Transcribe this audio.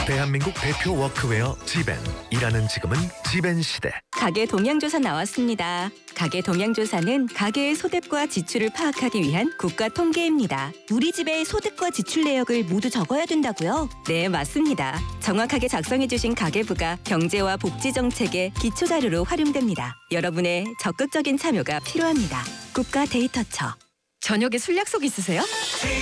대한민국 대표 워크웨어 지벤. 일하는 지금은 지벤 시대. 가계 동향조사 나왔습니다. 가계 동향조사는 가계의 소득과 지출을 파악하기 위한 국가 통계입니다. 우리 집의 소득과 지출 내역을 모두 적어야 된다고요? 네, 맞습니다. 정확하게 작성해주신 가계부가 경제와 복지 정책의 기초 자료로 활용됩니다. 여러분의 적극적인 참여가 필요합니다. 국가 데이터처. 저녁에 술 약속 있으세요?